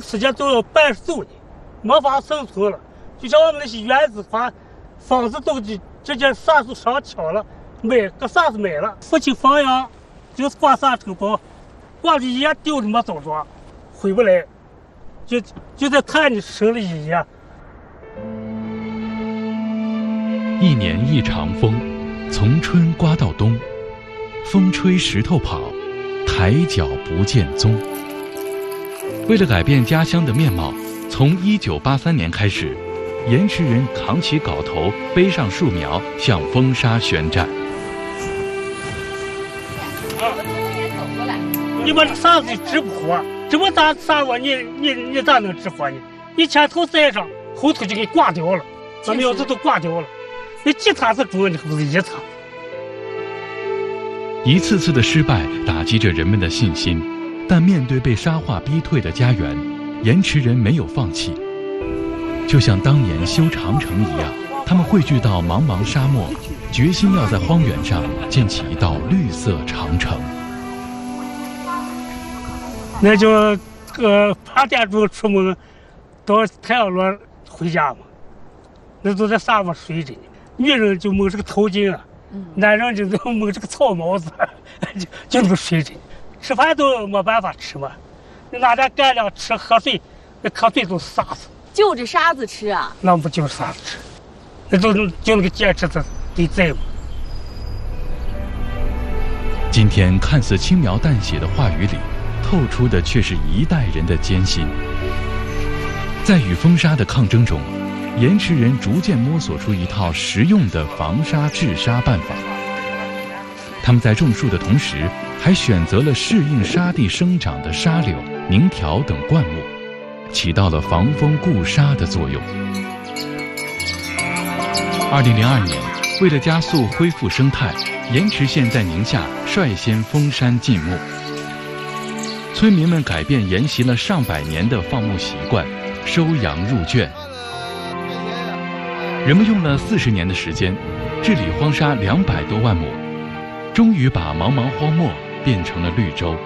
时间都要半数了，没法生存了。就像我们那些原子房子都直接啥都上墙了，个啥子没了。父亲放羊就是挂沙城堡，挂着烟丢着没找着，回不来，就在看你生了一夜。 一年一场风，从春刮到冬，风吹石头跑，抬脚不见踪。为了改变家乡的面貌，从1983年开始，盐池人扛起镐头，背上树苗，向风沙宣战。 你把啥子治不活？这么大啥活，你咋能治活呢？你前头栽上，后头就给挂掉了，把苗子都挂掉了。你几茬子种，你可不是一茬。 一次次的失败打击着人们的信心，但面对被沙化逼退的家园，盐池人没有放弃。就像当年修长城一样，他们汇聚到茫茫沙漠，决心要在荒原上建起一道绿色长城。 那就8点钟出门，到太阳落回家嘛。那都在沙漠睡着呢。女人就蒙这个头巾啊，男人就蒙这个草帽子，就能睡着。吃饭都没办法吃嘛，你拿点干粮吃，喝水，那瞌睡都是沙子。 就着沙子吃啊？ 那不就是沙子吃？那都就那个坚持的得在嘛。 今天看似轻描淡写的话语里，透出的却是一代人的艰辛。在与风沙的抗争中，盐池人逐渐摸索出一套实用的防沙治沙办法。他们在种树的同时，还选择了适应沙地生长的沙柳、宁条等灌木，起到了防风固沙的作用。2002年，为了加速恢复生态，盐池县在宁夏率先封山禁牧。村民们改变沿袭了上百年的放牧习惯，收羊入圈。人们用了40年的时间，治理荒沙200多万亩，终于把茫茫荒漠变成了绿洲。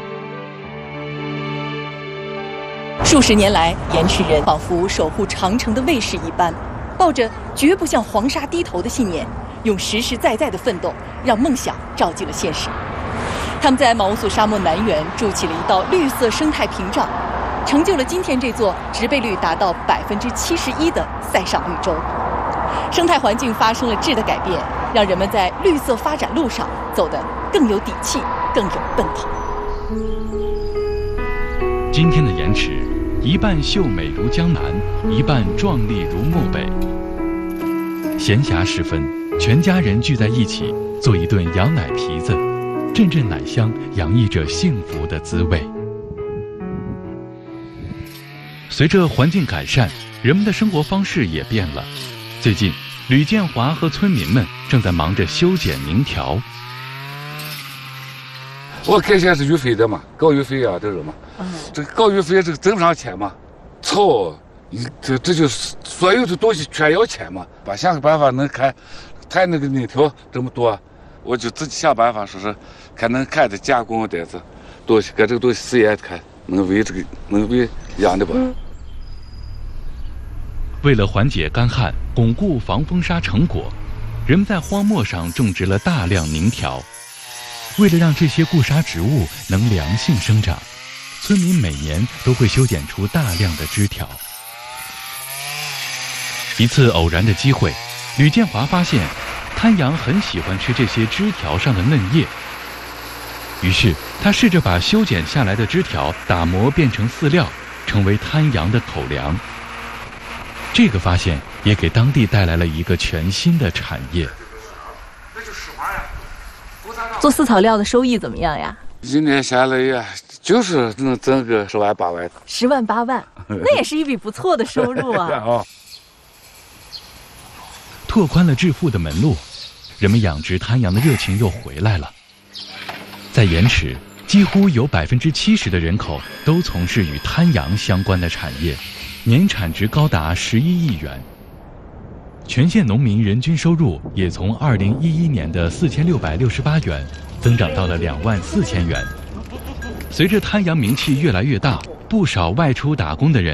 数十年来，盐池人仿佛守护长城的卫士一般，抱着绝不向黄沙低头的信念，用实实在在的奋斗，让梦想照进了现实。他们在毛乌素沙漠南缘筑起了一道绿色生态屏障，成就了今天这座植被率达到71%的塞上绿洲。生态环境发生了质的改变，让人们在绿色发展路上走得更有底气，更有奔头。 今天的盐池，一半秀美如江南，一半壮丽如漠北。闲暇时分，全家人聚在一起，做一顿羊奶皮子，阵阵奶香洋溢着幸福的滋味。随着环境改善，人们的生活方式也变了。最近，吕建华和村民们正在忙着修剪宁条。 我开先是育肥的嘛，搞育肥啊，这个嘛，这个搞育肥这个挣不上钱嘛，草，这就是所有的东西全要钱嘛，想个办法能开那个宁条这么多，我就自己想办法，说是看能开的加工的这东西，搁这个东西试验看能为养的吧。 为了缓解干旱，巩固防风沙成果，人们在荒漠上种植了大量宁条。为了让这些固沙植物能良性生长，村民每年都会修剪出大量的枝条。一次偶然的机会，吕建华发现滩羊很喜欢吃这些枝条上的嫩叶，于是他试着把修剪下来的枝条打磨变成饲料，成为滩羊的口粮。这个发现也给当地带来了一个全新的产业。 做饲草料的收益怎么样呀？ 一年下来呀，就是能挣个10万8万。 10万8万，那也是一笔不错的收入啊！ 拓宽了致富的门路，人们养殖滩羊的热情又回来了。在盐池，几乎有70%的人口都从事与滩羊相关的产业，年产值高达11亿元。全县农民人均收入也从2011年的4668元增长到了24000元。随着滩羊名气越来越大，不少外出打工的人